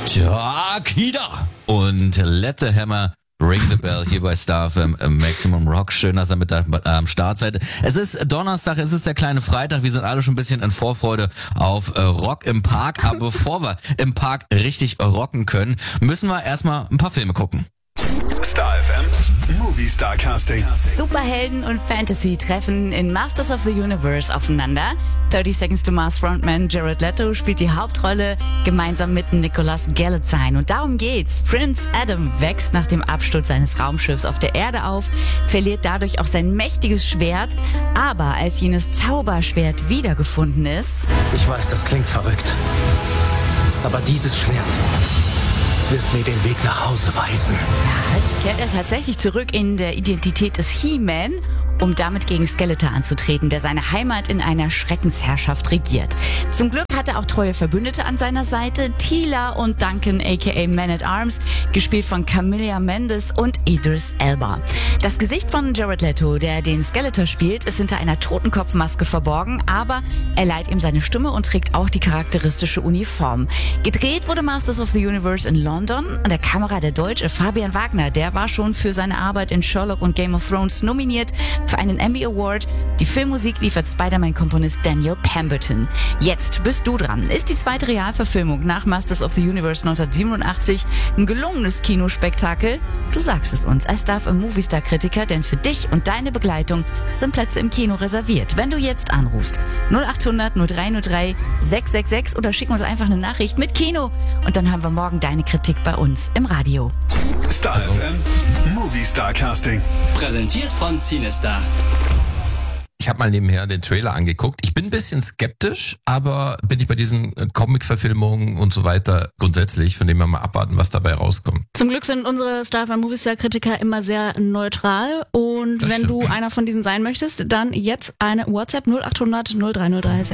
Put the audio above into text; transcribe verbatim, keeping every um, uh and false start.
Takida und Let the Hammer Ring the Bell hier bei Star F M Maximum Rock. Schön, dass ihr mit am ähm, Start seid. Es ist Donnerstag, es ist der kleine Freitag. Wir sind alle schon ein bisschen in Vorfreude auf äh, Rock im Park. Aber bevor wir im Park richtig rocken können, müssen wir erstmal ein paar Filme gucken. Star F M Movie Star Casting. Superhelden und Fantasy treffen in Masters of the Universe aufeinander. thirty Seconds to Mars Frontman Jared Leto spielt die Hauptrolle gemeinsam mit Nicholas Galitzine. Und darum geht's. Prince Adam wächst nach dem Absturz seines Raumschiffs auf der Erde auf, verliert dadurch auch sein mächtiges Schwert. Aber als jenes Zauberschwert wiedergefunden ist... Ich weiß, das klingt verrückt. Aber dieses Schwert wird mir den Weg nach Hause weisen. Da kehrt er tatsächlich zurück in der Identität des He-Man, um damit gegen Skeletor anzutreten, der seine Heimat in einer Schreckensherrschaft regiert. Zum Glück hat er auch treue Verbündete an seiner Seite, Teela und Duncan aka Man-at-Arms, gespielt von Camilla Mendes und Idris Elba. Das Gesicht von Jared Leto, der den Skeletor spielt, ist hinter einer Totenkopfmaske verborgen, aber er leiht ihm seine Stimme und trägt auch die charakteristische Uniform. Gedreht wurde Masters of the Universe in London. An der Kamera der Deutsche Fabian Wagner, der war schon für seine Arbeit in Sherlock und Game of Thrones nominiert für einen Emmy Award. Die Filmmusik liefert Spider-Man-Komponist Daniel Pemberton. Jetzt bist du dran. Ist die zweite Realverfilmung nach Masters of the Universe neunzehnhundertsiebenundachtzig ein gelungenes Kinospektakel? Du sagst es uns als Star F M Movie Star Kritiker, denn für dich und deine Begleitung sind Plätze im Kino reserviert. Wenn du jetzt anrufst null acht hundert null drei null drei sechs sechs sechs oder schick uns einfach eine Nachricht mit Kino und dann haben wir morgen deine Kritik bei uns im Radio. Star F M Movie Star Casting. Präsentiert von Cinestar. Ich habe mal nebenher den Trailer angeguckt. Ich bin ein bisschen skeptisch, aber bin ich bei diesen Comic-Verfilmungen und so weiter grundsätzlich, von dem wir mal abwarten, was dabei rauskommt. Zum Glück sind unsere Star F M Movie Star Kritiker immer sehr neutral und Das wenn stimmt. du einer von diesen sein möchtest, dann jetzt eine WhatsApp null acht hundert null drei null drei